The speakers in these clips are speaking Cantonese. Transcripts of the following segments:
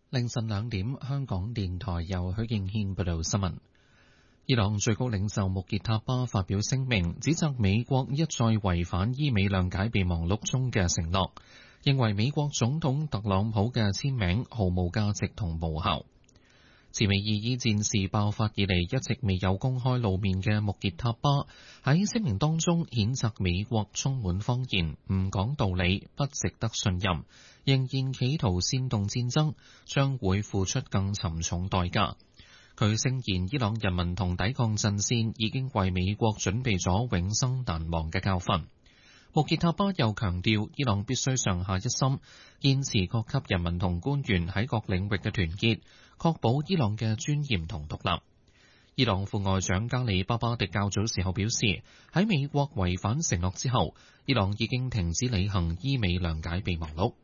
凌晨2點，香港電台由許敬軒報道新聞。伊朗最高領袖穆傑塔巴發表聲明，指責美國一再違反伊美諒解備忘錄中嘅承諾，認為美國總統特朗普嘅簽名毫無價值同無效。自美伊伊戰事爆發以嚟一直未有公開露面嘅穆傑塔巴喺聲明當中譴責美國充滿謊言、唔講道理、不值得信任，仍然企圖煽動戰爭，將會付出更沉重代價。佢聲言伊朗人民同抵抗陣線已經為美國準備咗永生難忘嘅教訓。穆傑塔巴又強調，伊朗必須上下一心，堅持各級人民同官員喺各領域嘅團結，確保伊朗嘅尊嚴同獨立。伊朗副外長加里巴巴迪較早時候表示，喺美國違反承諾之後，伊朗已經停止履行伊美諒解備忘錄。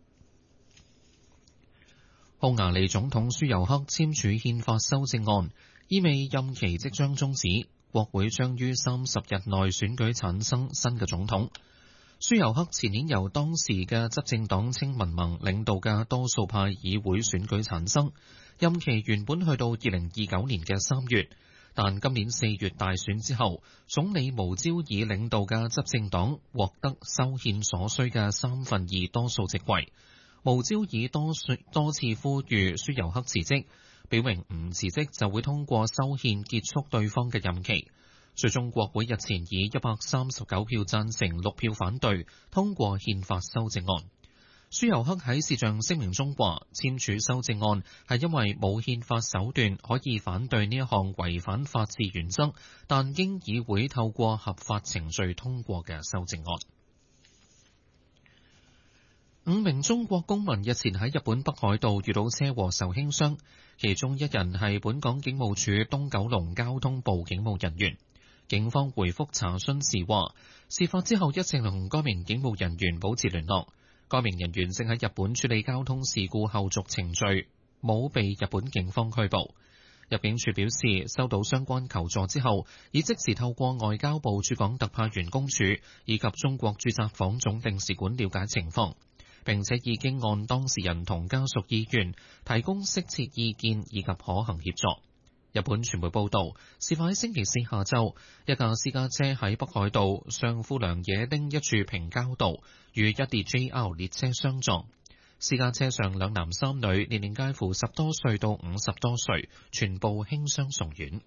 匈牙利總統舒尤克簽署憲法修正案，意味任期即將終止，國會將於30日內選舉產生新嘅總統。舒尤克前年由當時嘅執政黨青民盟領導嘅多數派議會選舉產生，任期原本去到2029年嘅3月，但今年4月大選之後，總理毛焦爾領導嘅執政黨獲得修憲所需嘅2/3多數席位。毛焦爾多次呼籲舒尤克辭職，表明唔辭職就會通過修憲結束對方嘅任期。最終國會日前以139票贊成、6票反對通過憲法修正案。舒尤克喺視像聲明中話，簽署修正案係因為冇憲法手段可以反對呢一項違反法治原則，但經議會透過合法程序通過嘅修正案。5名中國公民日前喺日本北海道遇到車禍受輕傷，其中一人係本港警務處東九龍交通部警務人員。警方回覆查詢時話，事發之後一直同該名警務人員保持聯絡。該名人員正喺日本處理交通事故後續程序，冇被日本警方拘捕。入境處表示，收到相關求助之後，已即時透過外交部駐港特派員公署以及中國駐札幌總領事館了解情況，並且已經按當事人同家屬意願提供適切意見以及可行協助。日本傳媒報道，事發喺星期四下晝，一架私家車喺北海道上富良野町一處平交道與一列 JR 列車相撞。私家車上2男3女，年齡介乎10多歲到50多歲，全部輕傷送院。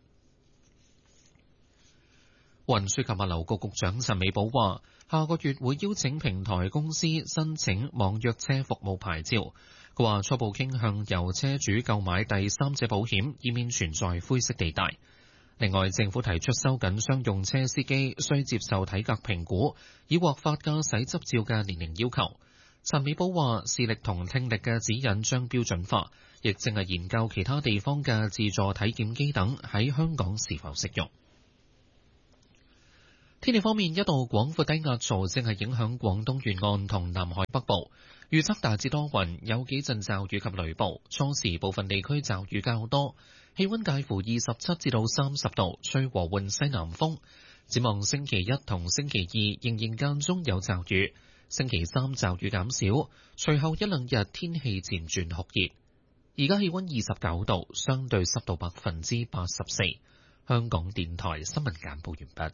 運輸及物流局局長陳美寶話，下個月會邀請平台公司申請網約車服務牌照。佢話初步傾向由車主購買第三者保險，以免存在灰色地帶。另外，政府提出收緊商用車司機需接受體格評估，以獲發駕駛執照嘅年齡要求。陳美寶話，視力同聽力嘅指引將標準化，亦正係研究其他地方嘅自助體檢機等喺香港是否適用。天氣方面，一道廣闊低壓槽正係影響廣東沿岸同南海北部，預測大致多雲，有幾陣驟雨及雷暴，初時部分地區驟雨較多，氣溫介乎27至到30度，吹和緩西南風。展望星期一同星期二仍然間中有驟雨，星期三驟雨減少，隨後一兩日天氣漸轉酷熱。而家氣溫29度，相對濕度84%。香港電台新聞簡報完畢。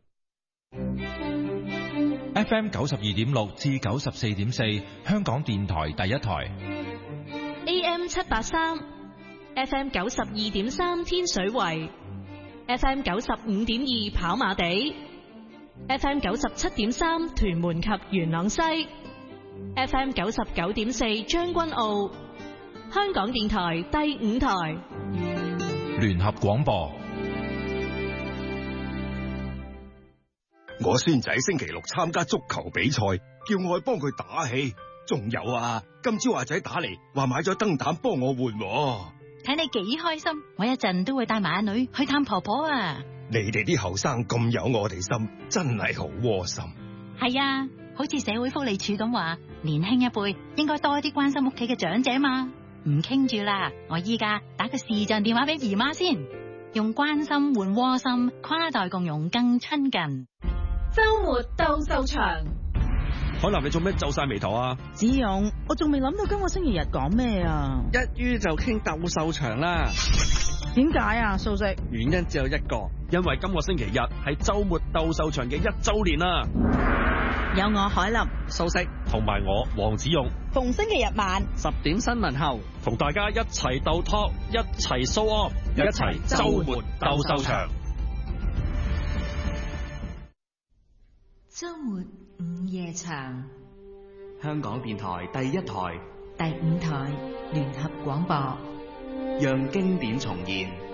FM 92.6至94.4，香港電台第一台。 AM 783 ，FM 92.3天水圍，FM 95.2跑馬地，FM 97.3屯門及元朗西，FM 99.4將軍澳。香港電台第5台聯合廣播。 我孫仔星期六參加足球比賽，叫我去幫佢打氣。仲有啊，今朝阿仔打嚟話買咗燈膽幫我換。 睇你幾開心，我一陣都會帶埋阿女去探婆婆啊！ 你哋啲後生咁有我哋心，真係好窩心。 係啊，好似社會福利署咁話，年輕一輩應該多啲關心屋企嘅長者嘛。唔傾住啦，我依家打個視像電話俾姨媽先，用關心換窩心，跨代共融更親近。 周末鬥獸場， 海南，你做咩皺晒眉頭啊？ 子勇，我仲未諗到今個星期日講咩啊？ 一於就傾鬥獸場啦。 點解啊，素食？ 原因只有一個， 因為今個星期日係週末鬥獸場嘅1週年啦。 有我海林、 素食同埋我黃子勇， 逢星期日晚 10點新聞後， 同大家一齊鬥 talk， 一齊 show off， 一齊週末鬥獸場。 週末午夜場， 香港電台第1台、 第5台聯合廣播， 讓經典重現。